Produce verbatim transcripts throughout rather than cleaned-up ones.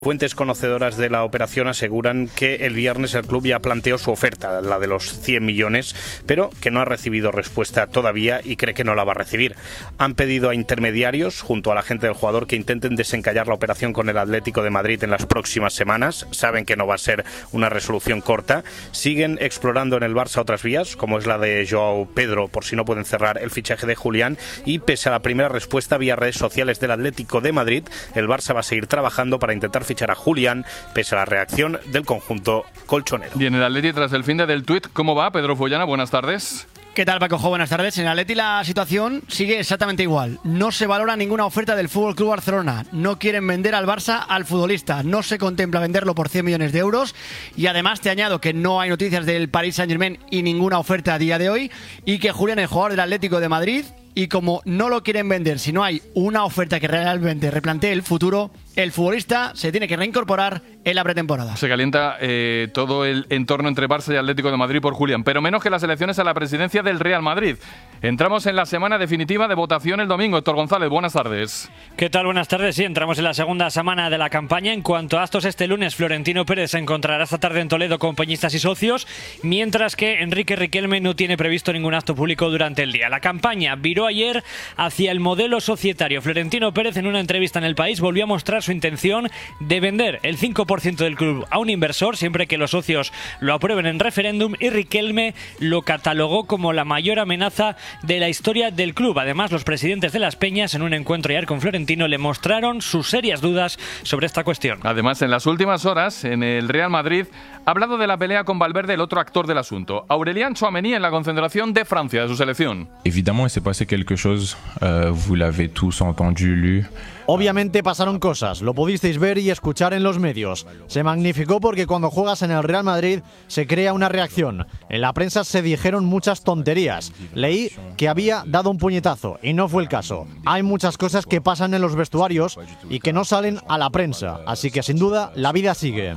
Fuentes conocedoras de la operación aseguran que el viernes el club ya planteó su oferta, la de los cien millones, pero que no ha recibido respuesta todavía y cree que no la va a recibir. Han pedido a intermediarios, junto a la gente del jugador, que intenten desencallar la operación con el Atlético de Madrid en las próximas semanas. Saben que no va a ser una resolución corta. Siguen explorando en el Barça otras vías, como es la de Joao Pedro, por si no pueden cerrar el fichaje de Julián. Y pese a la primera respuesta vía redes sociales del Atlético de Madrid, el Barça va a seguir trabajando para intentar fichar a Julián, pese a la reacción del conjunto colchonero. Y en el Atleti, tras el fin del tuit, ¿cómo va? Pedro Follana, buenas tardes. ¿Qué tal, Paco? Buenas tardes. En el Atleti la situación sigue exactamente igual. No se valora ninguna oferta del F C Barcelona. No quieren vender al Barça al futbolista. No se contempla venderlo por cien millones de euros. Y además te añado que no hay noticias del Paris Saint-Germain y ninguna oferta a día de hoy. Y que Julián es jugador del Atlético de Madrid. Y como no lo quieren vender, si no hay una oferta que realmente replantee el futuro, el futbolista se tiene que reincorporar en la pretemporada. Se calienta eh, todo el entorno entre Barça y Atlético de Madrid por Julián, pero menos que las elecciones a la presidencia del Real Madrid. Entramos en la semana definitiva de votación el domingo. Héctor González, buenas tardes. ¿Qué tal? Buenas tardes. Sí, entramos en la segunda semana de la campaña. En cuanto a actos, este lunes Florentino Pérez se encontrará esta tarde en Toledo con peñistas y socios, mientras que Enrique Riquelme no tiene previsto ningún acto público durante el día. La campaña viró ayer hacia el modelo societario. Florentino Pérez, en una entrevista en El País, volvió a mostrar su intención de vender el cinco por ciento del club a un inversor siempre que los socios lo aprueben en referéndum, y Riquelme lo catalogó como la mayor amenaza de la historia del club. Además, los presidentes de las peñas, en un encuentro ayer con Florentino, le mostraron sus serias dudas sobre esta cuestión. Además, en las últimas horas, en el Real Madrid, ha hablado de la pelea con Valverde, el otro actor del asunto. Aurélien Tchouaméni en la concentración de Francia, de su selección. Évidemment, il s'est passé quelque chose, euh, vous l'avez tous entendu, lu. Obviamente pasaron cosas, lo pudisteis ver y escuchar en los medios. Se magnificó porque cuando juegas en el Real Madrid se crea una reacción. En la prensa se dijeron muchas tonterías. Leí que había dado un puñetazo y no fue el caso. Hay muchas cosas que pasan en los vestuarios y que no salen a la prensa. Así que sin duda la vida sigue.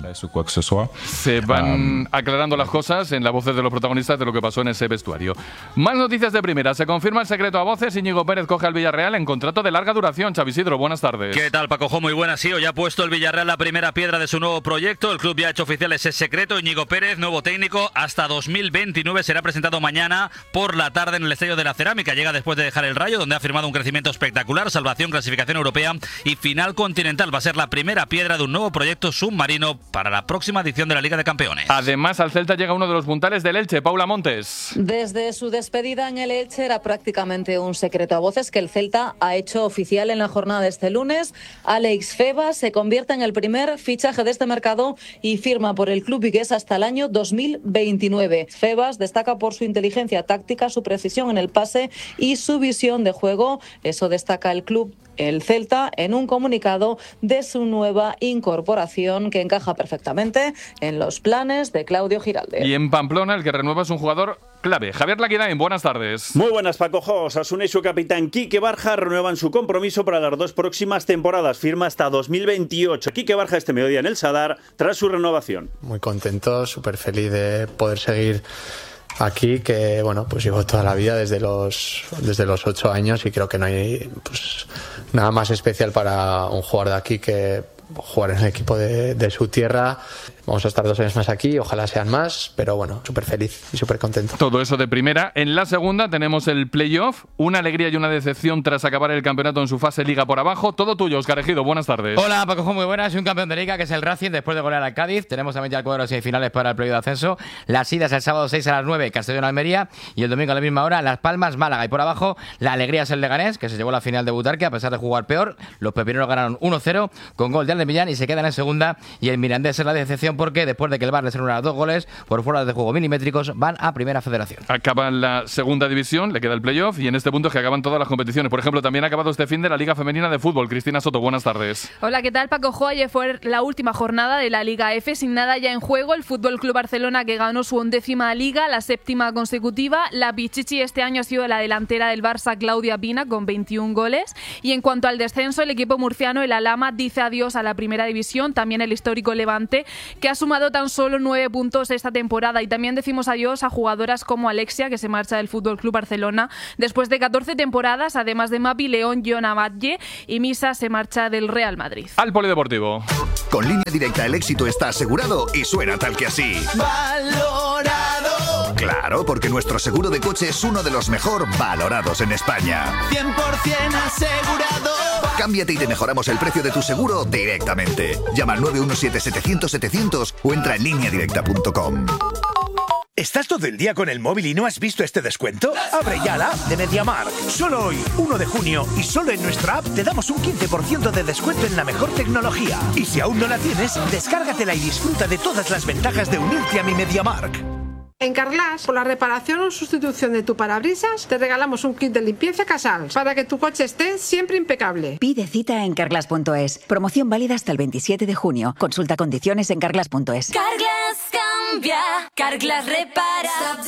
Se van aclarando las cosas en las voces de los protagonistas de lo que pasó en ese vestuario. Más noticias de primera. Se confirma el secreto a voces. Íñigo Pérez coge al Villarreal en contrato de larga duración. Xavi Isidro, buenas tardes. ¿Qué tal, Paco? Muy buenas. Sí, hoy ha puesto el Villarreal la primera piedra de su nuevo proyecto. El club ya ha hecho oficial ese secreto. Íñigo Pérez, nuevo técnico, hasta dos mil veintinueve. Será presentado mañana por la tarde en el Estadio de la Cerámica. Llega después de dejar el Rayo, donde ha firmado un crecimiento espectacular, salvación, clasificación europea y final continental. Va a ser la primera piedra de un nuevo proyecto submarino para la próxima edición de la Liga de Campeones. Además, al Celta llega uno de los puntales del Elche, Paula Montes. Desde su despedida en el Elche era prácticamente un secreto a voces que el Celta ha hecho oficial en la jornada de este lunes. Alex Febas se convierte en el primer fichaje de este mercado y firma por el club vigués hasta el año dos mil veintinueve. Febas destaca por su inteligencia táctica, su precisión en el pase y su visión de juego. Eso destaca el club, el Celta, en un comunicado de su nueva incorporación que encaja perfectamente en los planes de Claudio Giralde. Y en Pamplona, el que renueva es un jugador clave. Javier Laquirain, buenas tardes. Muy buenas, Paco. Osasuna y su capitán Quique Barja renuevan su compromiso para las dos próximas temporadas. Firma hasta dos mil veintiocho. Quique Barja este mediodía en el Sadar tras su renovación. Muy contento, súper feliz de poder seguir aquí, que bueno, pues llevo toda la vida desde los desde los ocho años y creo que no hay pues nada más especial para un jugador de aquí que jugar en el equipo de, de su tierra. Vamos a estar dos años más aquí, ojalá sean más, pero bueno, súper feliz y súper contento. Todo eso de primera. En la segunda tenemos el playoff, una alegría y una decepción tras acabar el campeonato en su fase Liga por abajo. Todo tuyo, Óscar Ejido, buenas tardes. Hola, Paco, muy buenas. Y un campeón de Liga que es el Racing después de golear al Cádiz. Tenemos también ya el cuadro de semifinales para el playoff de ascenso. Las idas el sábado seis a las nueve, Castellón-Almería, y el domingo a la misma hora, Las Palmas-Málaga. Y por abajo, la alegría es el Leganés, que se llevó a la final de Butarque a pesar de jugar peor. Los pepineros ganaron uno cero con gol de Aldemillán y se quedan en segunda. Y el Mirandés es la decepción porque después de que el Bar les anula dos goles por fuera de juego milimétricos, van a Primera Federación. Acaba la segunda división, le queda el playoff y en este punto es que acaban todas las competiciones. Por ejemplo, también ha acabado este fin de la Liga Femenina de Fútbol. Cristina Soto, buenas tardes. Hola, ¿qué tal, Paco? Ayer fue la última jornada de la Liga F, sin nada ya en juego. El Fútbol Club Barcelona, que ganó su undécima Liga, la séptima consecutiva. La Pichichi este año ha sido la delantera del Barça, Claudia Pina, con veintiún goles. Y en cuanto al descenso, el equipo murciano, el Alhama, dice adiós a la primera división, también el histórico Levante, que ha sumado tan solo nueve puntos esta temporada. Y también decimos adiós a jugadoras como Alexia, que se marcha del F C Barcelona después de catorce temporadas, además de Mapi León, Yona Batlle y Misa se marcha del Real Madrid. Al Polideportivo. Con Línea Directa el éxito está asegurado y suena tal que así. Valorado. Claro, porque nuestro seguro de coche es uno de los mejor valorados en España. cien por ciento asegurado. Cámbiate y te mejoramos el precio de tu seguro directamente. Llama al nueve uno siete setecientos setecientos o entra en línea directa punto com. ¿Estás todo el día con el móvil y no has visto este descuento? Abre ya la app de MediaMarkt. Solo hoy, uno de junio, y solo en nuestra app te damos un quince por ciento de descuento en la mejor tecnología. Y si aún no la tienes, descárgatela y disfruta de todas las ventajas de unirte a mi MediaMarkt. En Carglass, por la reparación o sustitución de tu parabrisas, te regalamos un kit de limpieza Casals para que tu coche esté siempre impecable. Pide cita en carglass punto es. Promoción válida hasta el veintisiete de junio. Consulta condiciones en carglass punto es. Carglass cambia, Carglass repara.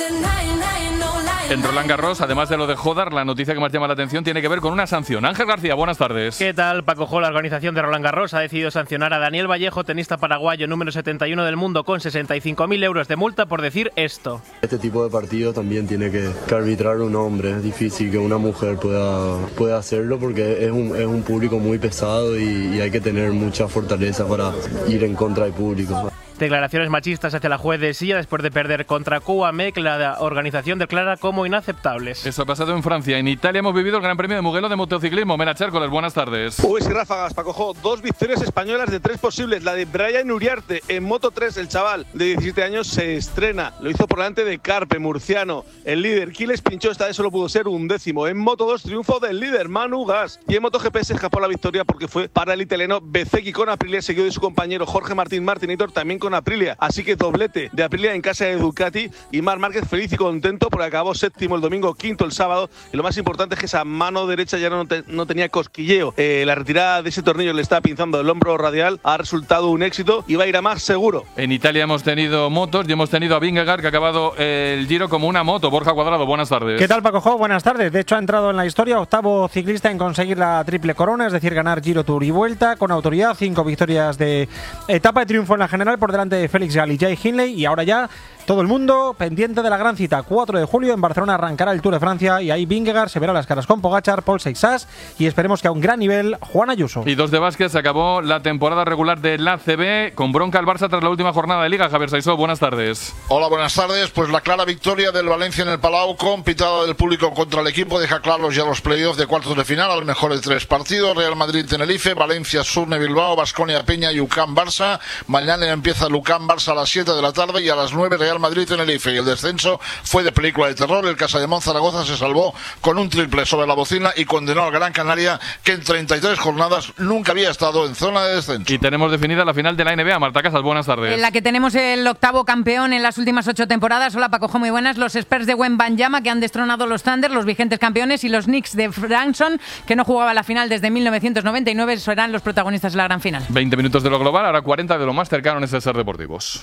En Roland Garros, además de lo de Jodar, la noticia que más llama la atención tiene que ver con una sanción. Ángel García, buenas tardes. ¿Qué tal, Paco Jo? La organización de Roland Garros ha decidido sancionar a Daniel Vallejo, tenista paraguayo número setenta y uno del mundo, con sesenta y cinco mil euros de multa por decir esto. Este tipo de partido también tiene que, que arbitrar un hombre. Es difícil que una mujer pueda, pueda hacerlo porque es un, es un público muy pesado y, y hay que tener mucha fortaleza para ir en contra del público. Declaraciones machistas hacia la juez de Silla después de perder contra Cuba-M E C, la organización declara como inaceptables. Eso ha pasado en Francia. En Italia hemos vivido el Gran Premio de Mugello de motociclismo. Mena Chércoles, buenas tardes. Uy, sí, ráfagas, Paco Jo. Dos victorias españolas de tres posibles. La de Brian Uriarte en Moto tres, el chaval de diecisiete años se estrena. Lo hizo por delante de Carpe, murciano. El líder, Quiles pinchó, esta vez solo pudo ser un décimo. En Moto dos, triunfo del líder, Manu Gas. Y en MotoGP se escapó la victoria porque fue para el italiano Bezzecchi con Aprilia, seguido de su compañero Jorge Martín Martinator, también con Aprilia. Así que doblete de Aprilia en casa de Ducati y Marc Márquez feliz y contento porque acabó séptimo el domingo, quinto el sábado, y lo más importante es que esa mano derecha ya no, te, no tenía cosquilleo. Eh, la retirada de ese tornillo le estaba pinzando el hombro radial, ha resultado un éxito y va a ir a más seguro. En Italia hemos tenido motos y hemos tenido a Vingegaard, que ha acabado el Giro como una moto. Borja Cuadrado, buenas tardes. ¿Qué tal, Paco Jo? Buenas tardes. De hecho ha entrado en la historia, octavo ciclista en conseguir la triple corona, es decir, ganar Giro, Tour y Vuelta con autoridad, cinco victorias de etapa de triunfo en la general por delante de Félix Gall y Jay Hindley. Y ahora ya todo el mundo pendiente de la gran cita. cuatro de julio en Barcelona arrancará el Tour de Francia y ahí Vingegaard se verá las caras con Pogačar, Paul Seixas y esperemos que a un gran nivel Juan Ayuso. Y dos de básquet, se acabó la temporada regular de la A C B con bronca al Barça tras la última jornada de Liga. Javier Saisó, buenas tardes. Hola, buenas tardes. Pues la clara victoria del Valencia en el Palau con pitada del público contra el equipo deja claros ya los playoffs de cuartos de final al mejor de tres partidos. Real Madrid-Tenerife, Valencia, Surne, Bilbao, Baskonia, Peña y U C A M Barça. Mañana empieza el U C A M Barça a las siete de la tarde y a las nueve Real Madrid-Tenerife. Y el descenso fue de película de terror. El Casademón Zaragoza se salvó con un triple sobre la bocina y condenó al Gran Canaria, que en treinta y tres jornadas nunca había estado en zona de descenso. Y tenemos definida la final de la N B A. Marta Casas, buenas tardes. En la que tenemos el octavo campeón en las últimas ocho temporadas. Hola, Paco Jo, muy buenas. Los Spurs de Wembanyama, que han destronado los Thunder, los vigentes campeones, y los Knicks de Branson, que no jugaba la final desde mil novecientos noventa y nueve, serán los protagonistas de la gran final. veinte minutos de lo global, ahora cuarenta de lo más cercano en este Ser Deportivos.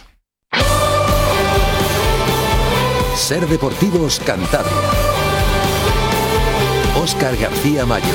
Ser Deportivos Cantabria. Óscar García Mayo.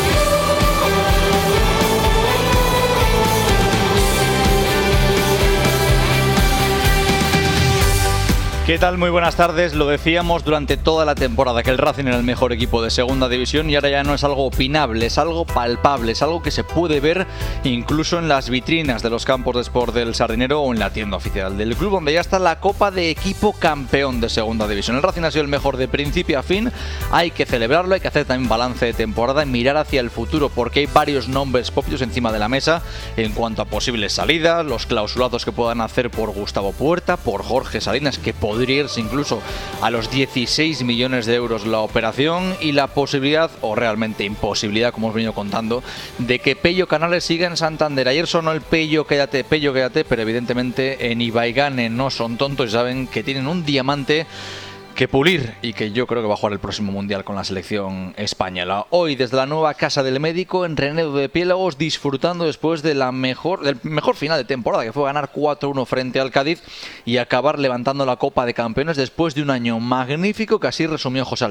¿Qué tal? Muy buenas tardes. Lo decíamos durante toda la temporada que el Racing era el mejor equipo de segunda división y ahora ya no es algo opinable, es algo palpable, es algo que se puede ver incluso en las vitrinas de los campos de Sport del Sardinero o en la tienda oficial del club, donde ya está la copa de equipo campeón de segunda división. El Racing ha sido el mejor de principio a fin, hay que celebrarlo, hay que hacer también balance de temporada y mirar hacia el futuro, porque hay varios nombres propios encima de la mesa en cuanto a posibles salidas, los clausulazos que puedan hacer por Gustavo Puerta, por Jorge Salinas, que podría irse incluso a los dieciséis millones de euros la operación, y la posibilidad, o realmente imposibilidad, como os he venido contando, de que Pello Canales siga en Santander. Ayer sonó el Pello quédate, Pello quédate, pero evidentemente en Ibaigane no son tontos y saben que tienen un diamante que pulir y que yo creo que va a jugar el próximo Mundial con la selección española. Hoy desde la nueva Casa del Médico en Renedo de Piélagos, disfrutando después de la mejor, del mejor final de temporada, que fue ganar cuatro uno frente al Cádiz y acabar levantando la Copa de Campeones después de un año magnífico, que así resumió José Alberto.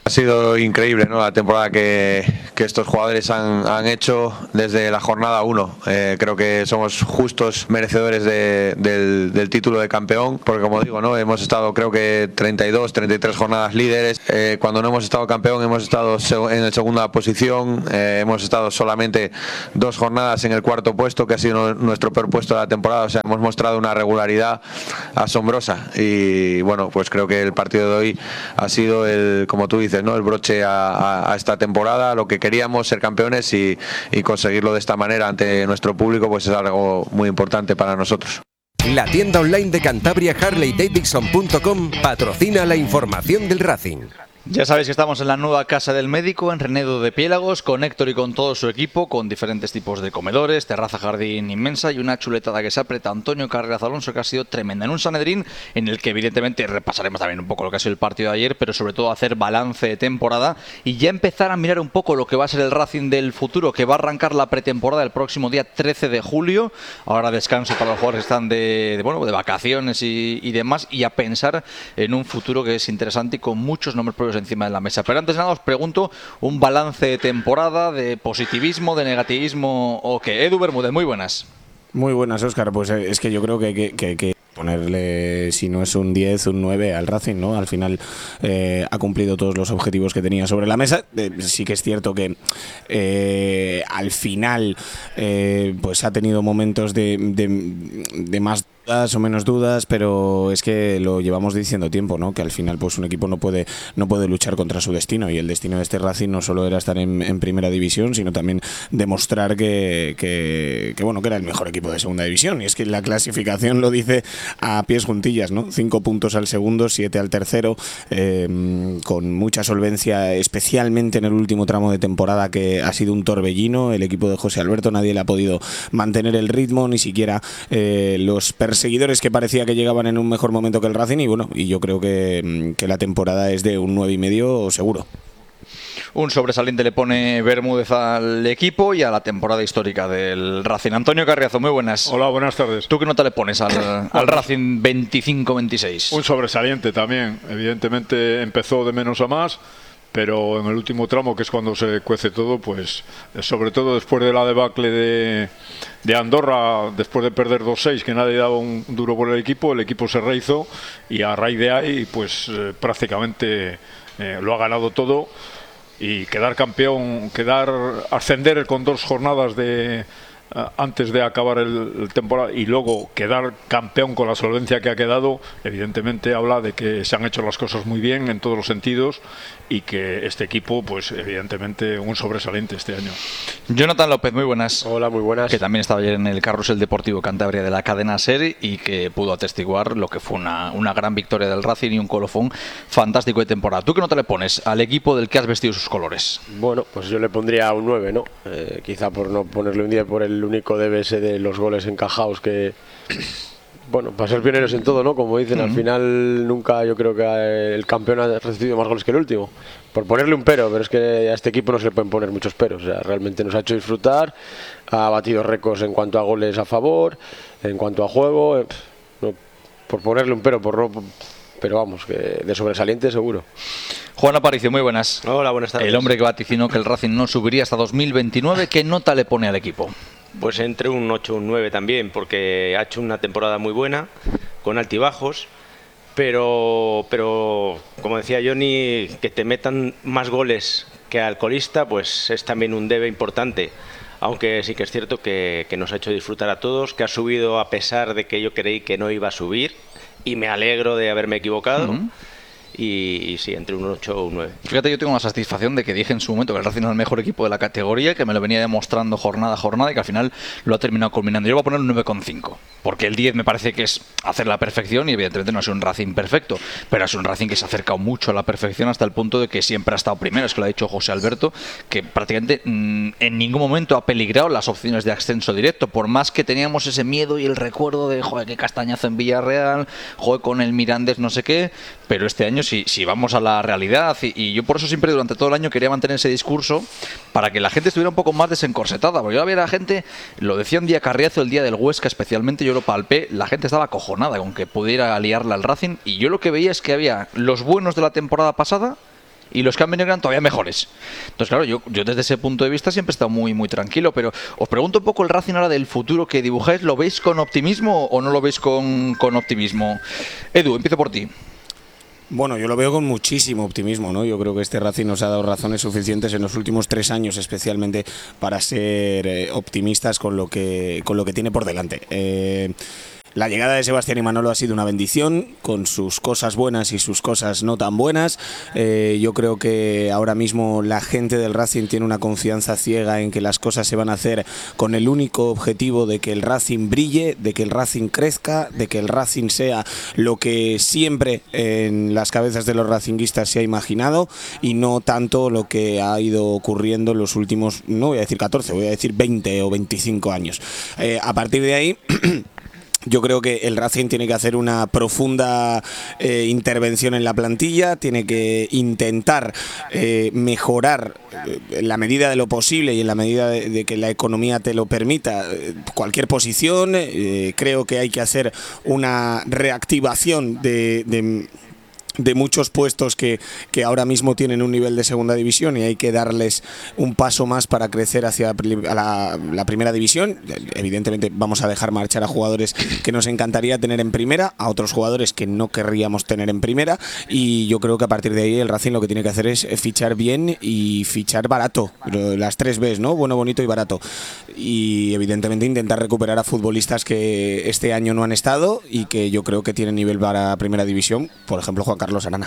Ha sido increíble, ¿no?, la temporada que, que estos jugadores han, han hecho desde la jornada uno. Eh, creo que somos justos merecedores de, del, del título de campeón, porque como digo, ¿no?, hemos estado creo que treinta y dos, treinta y tres jornadas líderes. Eh, cuando no hemos estado campeón hemos estado en la segunda posición, eh, hemos estado solamente dos jornadas en el cuarto puesto, que ha sido nuestro peor puesto de la temporada. O sea, hemos mostrado una regularidad asombrosa y bueno, pues creo que el partido de hoy ha sido el, como tú dices, ¿no?, el broche a, a, a esta temporada, lo que queríamos, ser campeones y, y conseguirlo de esta manera ante nuestro público, pues es algo muy importante para nosotros. La tienda online de Cantabria, Harley Davidson punto com, patrocina la información del Racing. Ya sabéis que estamos en la nueva Casa del Médico, en Renedo de Piélagos, con Héctor y con todo su equipo, con diferentes tipos de comedores, terraza, jardín inmensa y una chuletada que se aprieta Antonio Carreras Alonso, que ha sido tremenda. En un Sanedrín en el que evidentemente repasaremos también un poco lo que ha sido el partido de ayer, pero sobre todo hacer balance de temporada y ya empezar a mirar un poco lo que va a ser el Racing del futuro, que va a arrancar la pretemporada el próximo día trece de julio. Ahora descanso para los jugadores que están de, de, bueno, de vacaciones y, y demás, y a pensar en un futuro que es interesante y con muchos nombres propios encima de la mesa. Pero antes de nada os pregunto un balance de temporada, de positivismo, de negativismo o qué. Edu Bermúdez, muy buenas. Muy buenas, Óscar. Pues es que yo creo que hay que, que, que ponerle, si no es un diez, un nueve al Racing, ¿no? Al final eh, ha cumplido todos los objetivos que tenía sobre la mesa. Eh, sí que es cierto que eh, al final eh, pues ha tenido momentos de, de, de más dudas o menos dudas, pero es que lo llevamos diciendo tiempo, ¿no? Que al final pues un equipo no puede no puede luchar contra su destino, y el destino de este Racing no solo era estar en, en primera división, sino también demostrar que, que, que bueno que era el mejor equipo de segunda división, y es que la clasificación lo dice a pies juntillas, ¿no? Cinco puntos al segundo, siete al tercero, eh, con mucha solvencia, especialmente en el último tramo de temporada, que ha sido un torbellino. El equipo de José Alberto, nadie le ha podido mantener el ritmo, ni siquiera eh, los seguidores que parecía que llegaban en un mejor momento que el Racing, y bueno, y yo creo que, que la temporada es de un nueve y medio seguro. Un sobresaliente le pone Bermúdez al equipo y a la temporada histórica del Racing. Antonio Carriazo, muy buenas. Hola, buenas tardes. ¿Tú qué nota le pones al, al Racing veinticinco veintiséis? Un sobresaliente también. Evidentemente empezó de menos a más, pero en el último tramo, que es cuando se cuece todo, pues sobre todo después de la debacle de, de Andorra, después de perder dos seis, que nadie daba un duro por el equipo, el equipo se rehizo y a raíz de ahí pues eh, prácticamente eh, lo ha ganado todo, y quedar campeón, quedar ascender con dos jornadas de antes de acabar el, el temporada y luego quedar campeón con la solvencia que ha quedado, evidentemente habla de que se han hecho las cosas muy bien en todos los sentidos, y que este equipo, pues evidentemente un sobresaliente este año. Jonathan López, muy buenas. Hola, muy buenas. Que también estaba ayer en el Carrusel Deportivo Cantabria de la cadena SER y que pudo atestiguar lo que fue una, una gran victoria del Racing y un colofón fantástico de temporada. ¿Tú qué nota le pones al equipo del que has vestido sus colores? Bueno, pues yo le pondría un nueve, ¿no? Eh, quizá por no ponerle un diez por el único D B S de los goles encajados, que bueno, para ser pioneros en todo, ¿no? Como dicen, uh-huh. Al final nunca, yo creo que el campeón ha recibido más goles que el último. Por ponerle un pero, pero es que a este equipo no se le pueden poner muchos peros. O sea, realmente nos ha hecho disfrutar, ha batido récords en cuanto a goles a favor, en cuanto a juego. Eh, no, por ponerle un pero, por no, pero vamos, que de sobresaliente seguro. Juan Aparicio, muy buenas. Hola, buenas tardes. El hombre que vaticinó que el Racing no subiría hasta dos mil veintinueve, ¿qué nota le pone al equipo? Pues entre un ocho y un nueve también, porque ha hecho una temporada muy buena, con altibajos, pero, pero como decía Johnny, que te metan más goles que al colista, pues es también un debe importante. Aunque sí que es cierto que, que nos ha hecho disfrutar a todos, que ha subido a pesar de que yo creí que no iba a subir, y me alegro de haberme equivocado. Uh-huh. Y, y sí, entre un ocho o un nueve. Fíjate, yo tengo la satisfacción de que dije en su momento que el Racing es el mejor equipo de la categoría, que me lo venía demostrando jornada a jornada y que al final lo ha terminado culminando. Yo voy a poner un nueve coma cinco, porque el diez me parece que es hacer la perfección y evidentemente no es un Racing perfecto, pero es un Racing que se ha acercado mucho a la perfección hasta el punto de que siempre ha estado primero. Es que lo ha dicho José Alberto, que prácticamente mmm, en ningún momento ha peligrado las opciones de ascenso directo, por más que teníamos ese miedo y el recuerdo de joder, qué castañazo en Villarreal, joder, con el Mirandés no sé qué, pero este año Si, si vamos a la realidad, y, y yo por eso siempre durante todo el año quería mantener ese discurso para que la gente estuviera un poco más desencorsetada, porque yo había la gente, lo decía un día Carriazo, el día del Huesca especialmente, yo lo palpé, la gente estaba acojonada con que pudiera liarla al Racing, y yo lo que veía es que había los buenos de la temporada pasada y los que han venido eran todavía mejores. Entonces, claro, yo, yo desde ese punto de vista siempre he estado muy, muy tranquilo, pero os pregunto un poco el Racing ahora del futuro que dibujáis, ¿lo veis con optimismo o no lo veis con, con optimismo? Edu, empiezo por ti. Bueno, yo lo veo con muchísimo optimismo, ¿no? Yo creo que este Racing nos ha dado razones suficientes en los últimos tres años, especialmente para ser eh, optimistas con lo que con lo que tiene por delante. Eh, La llegada de Sebastián y Manolo ha sido una bendición, con sus cosas buenas y sus cosas no tan buenas. Eh, yo creo que ahora mismo la gente del Racing tiene una confianza ciega en que las cosas se van a hacer con el único objetivo de que el Racing brille, de que el Racing crezca, de que el Racing sea lo que siempre en las cabezas de los racinguistas se ha imaginado y no tanto lo que ha ido ocurriendo en los últimos, no voy a decir catorce, voy a decir veinte o veinticinco años. Eh, a partir de ahí... Yo creo que el Racing tiene que hacer una profunda eh, intervención en la plantilla, tiene que intentar eh, mejorar eh, en la medida de lo posible y en la medida de, de que la economía te lo permita eh, cualquier posición. Eh, creo que hay que hacer una reactivación de... de de muchos puestos que, que ahora mismo tienen un nivel de segunda división y hay que darles un paso más para crecer hacia la, la primera división. Evidentemente vamos a dejar marchar a jugadores que nos encantaría tener en primera, a otros jugadores que no querríamos tener en primera, y yo creo que a partir de ahí el Racing lo que tiene que hacer es fichar bien y fichar barato, las tres Bs, ¿no? Bueno, bonito y barato, y evidentemente intentar recuperar a futbolistas que este año no han estado y que yo creo que tienen nivel para primera división, por ejemplo Juan Carlos Arana.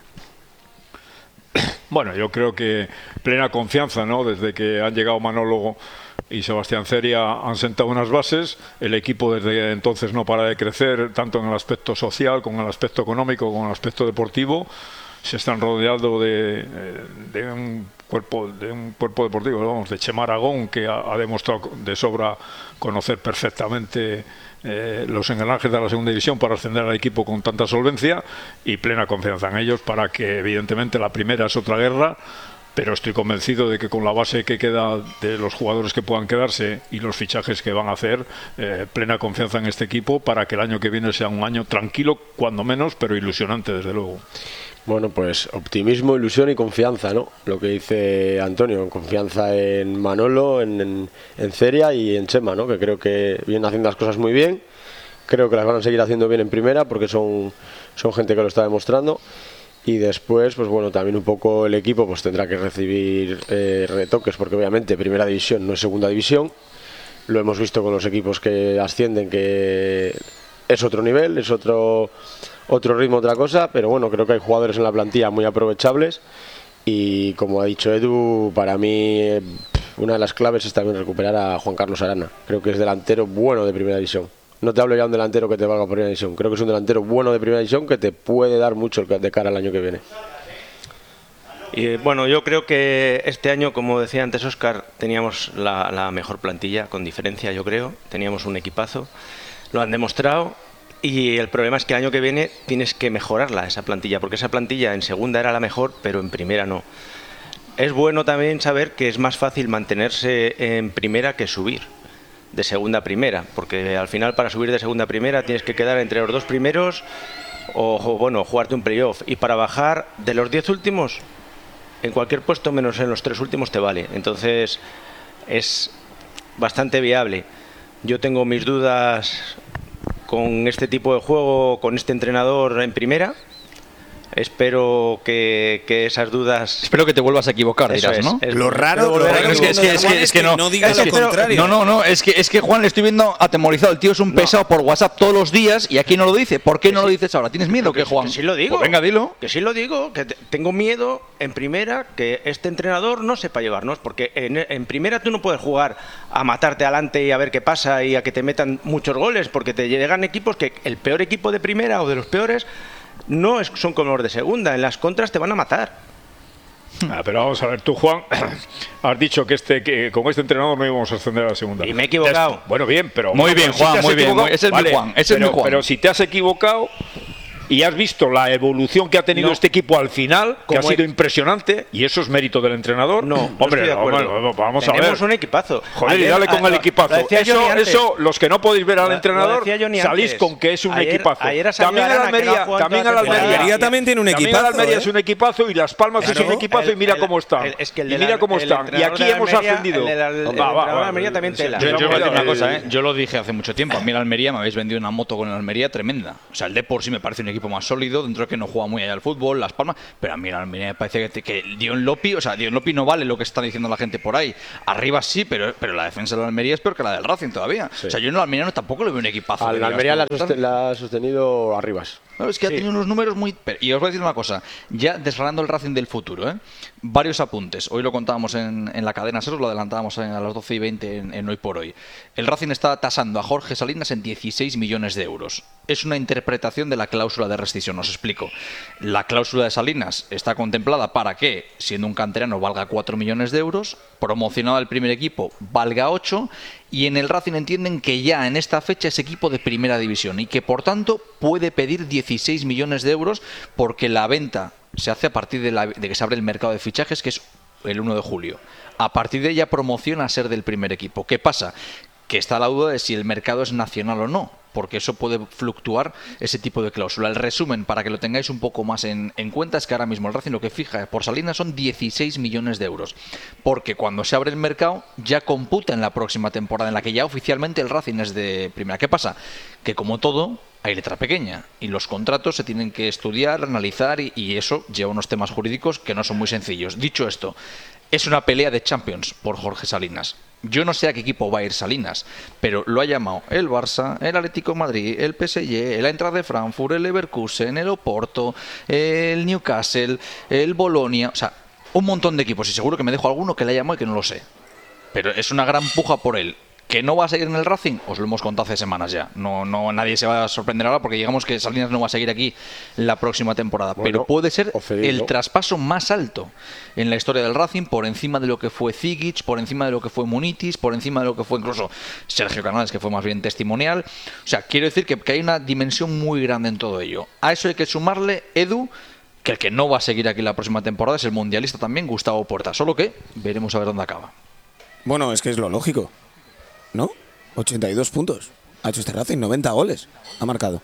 Bueno, yo creo que plena confianza, ¿no? Desde que han llegado Manolo y Sebastián Ceria han sentado unas bases. El equipo desde entonces no para de crecer, tanto en el aspecto social, como en el aspecto económico, como en el aspecto deportivo. Se están rodeando de, de un cuerpo de un cuerpo deportivo, vamos, de Chema Aragón, que ha, ha demostrado de sobra conocer perfectamente Eh, los engranajes de la segunda división para ascender al equipo con tanta solvencia, y plena confianza en ellos para que evidentemente la primera es otra guerra, pero estoy convencido de que con la base que queda de los jugadores que puedan quedarse y los fichajes que van a hacer, eh, plena confianza en este equipo para que el año que viene sea un año tranquilo, cuando menos, pero ilusionante desde luego. Bueno, pues optimismo, ilusión y confianza, ¿no? Lo que dice Antonio, confianza en Manolo, en, en, en Ceria y en Chema, ¿no? Que creo que vienen haciendo las cosas muy bien, creo que las van a seguir haciendo bien en primera porque son, son gente que lo está demostrando, y después, pues bueno, también un poco el equipo pues tendrá que recibir eh, retoques, porque obviamente primera división no es segunda división, lo hemos visto con los equipos que ascienden, que es otro nivel, es otro... otro ritmo, otra cosa, pero bueno, creo que hay jugadores en la plantilla muy aprovechables y, como ha dicho Edu, para mí una de las claves es también recuperar a Juan Carlos Arana. Creo que es delantero bueno de primera división. No te hablo ya de un delantero que te valga por primera división, creo que es un delantero bueno de primera división que te puede dar mucho de cara al año que viene. Y bueno, yo creo que este año, como decía antes Óscar, teníamos la, la mejor plantilla, con diferencia, yo creo. Teníamos un equipazo, lo han demostrado. Y el problema es que el año que viene tienes que mejorarla, esa plantilla, porque esa plantilla en segunda era la mejor, pero en primera no. Es bueno también saber que es más fácil mantenerse en primera que subir de segunda a primera, porque al final para subir de segunda a primera tienes que quedar entre los dos primeros o, o bueno, jugarte un playoff, y para bajar de los diez últimos, en cualquier puesto menos en los tres últimos te vale. Entonces es bastante viable. Yo tengo mis dudas con este tipo de juego, con este entrenador en primera. Espero que, que esas dudas... Espero que te vuelvas a equivocar, Eso dirás, es, ¿no? es Lo raro, lo raro es que, es que, es que, es que no, no digas es lo que, contrario. No, no, no, es que, es que Juan le estoy viendo atemorizado. El tío es un pesado por WhatsApp todos los días y aquí no lo dice. ¿Por qué no lo dices ahora? ¿Tienes miedo que, Juan? Que sí lo digo. Pues venga, dilo. Que sí lo digo, que te- tengo miedo en primera que este entrenador no sepa llevarnos, porque en, en primera tú no puedes jugar a matarte adelante y a ver qué pasa y a que te metan muchos goles, porque te llegan equipos que el peor equipo de primera o de los peores no es, son como los de segunda, en las contras te van a matar. Ah, pero vamos a ver, tú, Juan, has dicho que este que con este entrenador no íbamos a ascender a la segunda. Y me he equivocado. Bueno, bien, pero... Muy bien, si te Juan, has muy bien, equivocado, muy- ese es mi vale, Juan, ese es pero, mi Juan. Pero si te has equivocado, y has visto la evolución que ha tenido No. este equipo al final, que ha Como sido he- impresionante, y eso es mérito del entrenador. No, no hombre, estoy de acuerdo. hombre, vamos a ver. Tenemos un equipazo. Joder, y Ayer- dale con ah, el lo- equipazo. lo decía Eso, Johnny antes. eso, los que no podéis ver al Lo- lo entrenador, decía Johnny salís antes. con que es un Ayer- equipazo. ayer ha salido También el Arana, que no ha Almería, jugado también toda el la Almería. temporada. Almería también tiene un También equipazo, el Almería ¿eh? es un equipazo y Las Palmas es Claro, un equipazo y el- mira el- cómo están. el- es que el y del mira Al- cómo el están. Y entrenador aquí de hemos Almería- ascendido. el- el- el Va, va, entrenador de va. Almería también tela. Yo, yo voy a decir una el- cosa, ¿eh? Yo lo dije hace mucho tiempo. A mí el Almería me habéis vendido una moto con el Almería tremenda. O sea, el Depor sí me parece un equipo más sólido, dentro de que no juega muy allá al fútbol, Las Palmas. Pero a mí el Almería me parece que, que Dion Lopi, o sea, Dion Lopi no vale lo que está diciendo la gente por ahí. Arriba sí, pero, pero la defensa del Almería es peor que la del Racing todavía. O sea, yo en el Almería no, tampoco le veo un equipazo. Al Almería la, esto- soste- la ha sostenido Arribas. No, es que ha tenido unos números muy... pero- y os voy a decir una cosa, ya desgranando el Racing del futuro, ¿eh? Varios apuntes. Hoy lo contábamos en, en la cadena SER, lo adelantábamos en- a las doce y veinte en, en Hoy por Hoy. El Racing está tasando a Jorge Salinas en dieciséis millones de euros. Es una interpretación de la cláusula de rescisión, os explico. La cláusula de Salinas está contemplada para que, siendo un canterano, valga cuatro millones de euros, promocionado al primer equipo valga ocho, y en el Racing entienden que ya en esta fecha es equipo de primera división y que por tanto puede pedir dieciséis millones de euros porque la venta se hace a partir de, la- de que se abre el mercado de fichajes, que es el uno de julio. A partir de ella promociona a ser del primer equipo. ¿Qué pasa? Que está la duda de si el mercado es nacional o no, porque eso puede fluctuar ese tipo de cláusula. El resumen, para que lo tengáis un poco más en, en cuenta, es que ahora mismo el Racing lo que fija por Salinas son dieciséis millones de euros, porque cuando se abre el mercado ya computa en la próxima temporada en la que ya oficialmente el Racing es de primera. ¿Qué pasa? Que como todo, hay letra pequeña y los contratos se tienen que estudiar, analizar y, y eso lleva unos temas jurídicos que no son muy sencillos. Dicho esto, es una pelea de Champions por Jorge Salinas. Yo no sé a qué equipo va a ir Salinas, pero lo ha llamado el Barça, el Atlético de Madrid, el P S G, el Eintracht de Frankfurt, el Leverkusen, el Oporto, el Newcastle, el Bolonia, o sea, un montón de equipos y seguro que me dejo alguno que le ha llamado y que no lo sé. Pero es una gran puja por él. ¿Que no va a seguir en el Racing? Os lo hemos contado hace semanas ya. No, no, nadie se va a sorprender ahora porque digamos que Salinas no va a seguir aquí la próxima temporada. Bueno, pero puede ser o cedido. el traspaso más alto en la historia del Racing, por encima de lo que fue Zigic, por encima de lo que fue Munitis, por encima de lo que fue incluso Sergio Canales, que fue más bien testimonial. O sea, quiero decir que, que hay una dimensión muy grande en todo ello. A eso hay que sumarle Edu, que el que no va a seguir aquí la próxima temporada es el mundialista también, Gustavo Puerta. Solo que veremos a ver dónde acaba. Bueno, es que es lo lógico, ¿no? ochenta y dos puntos. Ha hecho este Racing, noventa goles. Ha marcado.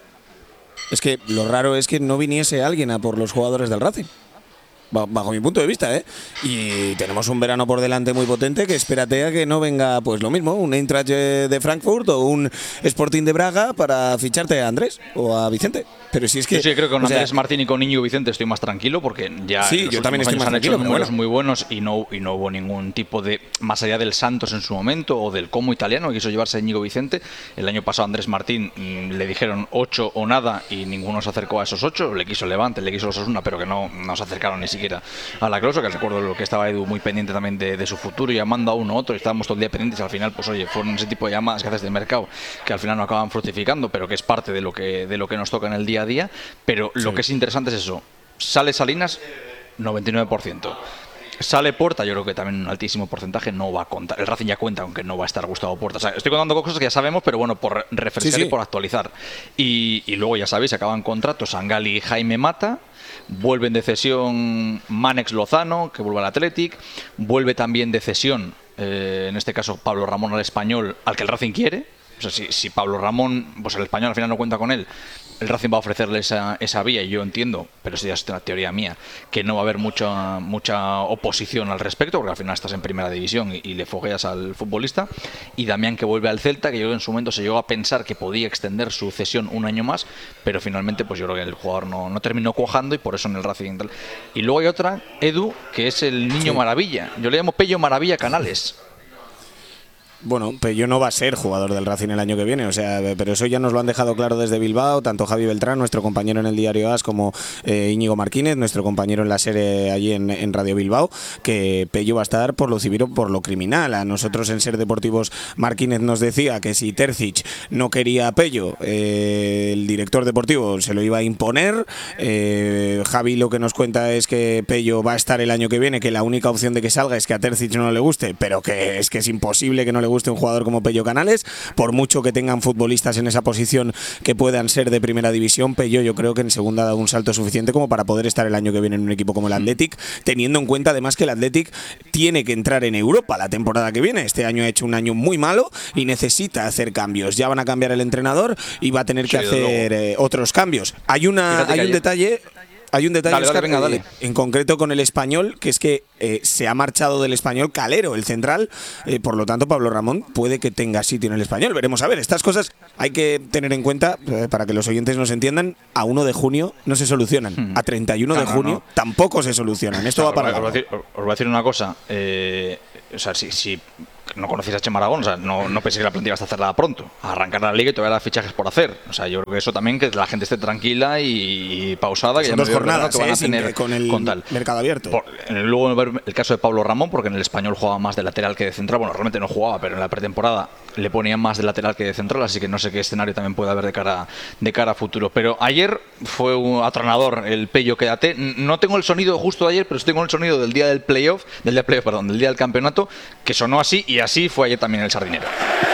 Es que lo raro es que no viniese alguien a por los jugadores del Racing. Ba- Bajo mi punto de vista, ¿eh? Y tenemos un verano por delante muy potente que espérate a que no venga, pues lo mismo, un Eintracht de Frankfurt o un Sporting de Braga para ficharte a Andrés o a Vicente. Pero si es que... Yo sí creo que con o sea, Andrés Martín y con Íñigo Vicente estoy más tranquilo porque ya Sí, en los yo también últimos estoy años más han tranquilo, hecho pero números bueno. muy buenos y no, y no hubo ningún tipo de, más allá del Santos en su momento o del Como italiano que quiso llevarse a Íñigo Vicente. El año pasado a Andrés Martín mm, le dijeron ocho o nada y ninguno se acercó a esos ocho. Le quiso el Levante, le quiso los Osasuna, pero que no, no se acercaron ni siquiera a la cláusula, que recuerdo lo que estaba Edu muy pendiente también de, de su futuro y llamando a uno a otro y estábamos todo el día pendientes. Al final, pues oye, fueron ese tipo de llamadas que haces del mercado que al final no acaban fructificando, pero que es parte de lo que, de lo que nos toca en el día a día. Pero lo Sí. que es interesante es eso. Sale Salinas, noventa y nueve por ciento. Sale Puerta, yo creo que también un altísimo porcentaje no va a contar. El Racing ya cuenta, aunque no va a estar Gustavo Puerta. O sea, estoy contando cosas que ya sabemos, pero bueno, por refrescar Sí, sí. y por actualizar. Y, y luego ya sabéis, acaban contratos Angali y Jaime Mata. Vuelven de cesión Manex Lozano, que vuelve al Athletic. Vuelve también de cesión, eh, en este caso Pablo Ramón al Español, al que el Racing quiere. O sea, si, si Pablo Ramón, pues el Español al final no cuenta con él, el Racing va a ofrecerle esa, esa vía y yo entiendo, pero eso ya es una teoría mía, que no va a haber mucha mucha oposición al respecto, porque al final estás en primera división y, y le fogueas al futbolista. Y Damián, que vuelve al Celta, que yo en su momento se llegó a pensar que podía extender su cesión un año más, pero finalmente pues yo creo que el jugador no, no terminó cuajando y por eso en el Racing tal. Y luego hay otra, Edu, que es el niño Sí. maravilla. Yo le llamo Pello Maravilla Canales. Bueno, Pello no va a ser jugador del Racing el año que viene, o sea, pero eso ya nos lo han dejado claro desde Bilbao, tanto Javi Beltrán, nuestro compañero en el diario A S, como eh, Íñigo Martínez, nuestro compañero en la serie allí en, en Radio Bilbao, que Pello va a estar por lo civil o por lo criminal. A nosotros en Ser Deportivos Martínez nos decía que si Terzic no quería a Pello, eh, el director deportivo se lo iba a imponer. Eh, Javi lo que nos cuenta es que Pello va a estar el año que viene, que la única opción de que salga es que a Terzic no le guste, pero que es que es imposible que no le guste guste un jugador como Pello Canales, por mucho que tengan futbolistas en esa posición que puedan ser de primera división. Pello yo creo que en segunda ha dado un salto suficiente como para poder estar el año que viene en un equipo como el Athletic, teniendo en cuenta además que el Athletic tiene que entrar en Europa la temporada que viene. Este año ha hecho un año muy malo y necesita hacer cambios. Ya van a cambiar el entrenador y va a tener que sí, hacer eh, otros cambios. Hay una hay un ayer... detalle Hay un detalle, dale, Oscar, dale, venga, dale. Eh, en concreto con el Español, que es que eh, se ha marchado del Español Calero, el central, eh, por lo tanto Pablo Ramón puede que tenga sitio en el Español. Veremos a ver, estas cosas hay que tener en cuenta, eh, para que los oyentes nos entiendan, a uno de junio no se solucionan, hmm. a treinta y uno claro, de junio no. tampoco se solucionan. Esto claro, va para os, voy a decir, os voy a decir una cosa, eh, o sea, si... si no conocéis a Chema Aragón, o sea, no, no penséis que la plantilla va a estar cerrada pronto. A arrancar la liga y todavía hay fichajes por hacer. O sea, yo creo que eso también, que la gente esté tranquila y, y pausada. Son que dos jornadas que van eh, a tener con el con tal. mercado abierto. Por, luego el caso de Pablo Ramón, porque en el Español jugaba más de lateral que de central. Bueno, realmente no jugaba, pero en la pretemporada le ponían más de lateral que de central, así que no sé qué escenario también puede haber de cara, de cara a futuro. Pero ayer fue un atronador el Pello Quédate. No tengo el sonido justo de ayer, pero sí tengo el sonido del día del playoff, del día del playoff, perdón, del día del campeonato, que sonó así y así fue ayer también el Sardinero.